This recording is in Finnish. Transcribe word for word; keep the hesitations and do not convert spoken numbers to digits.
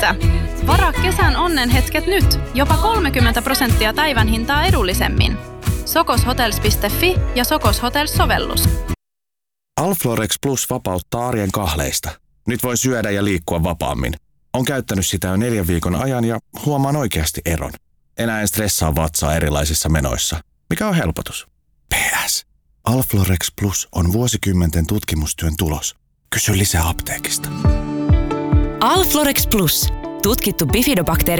Missä? Varaa kesän onnenhetket nyt. Jopa kolmekymmentä prosenttia päivän hintaa edullisemmin. sokoshotels piste fi ja Sokos Hotels-sovellus. Alflorex Plus vapauttaa arjen kahleista. Nyt voi syödä ja liikkua vapaammin. On käyttänyt sitä jo neljän viikon ajan ja huomaan oikeasti eron. Enää en stressaa vatsaa erilaisissa menoissa, mikä on helpotus. P S. Alflorex Plus on vuosikymmenten tutkimustyön tulos. Kysy lisää apteekista. Alflorex Plus. Tutkittu bifidobakteeri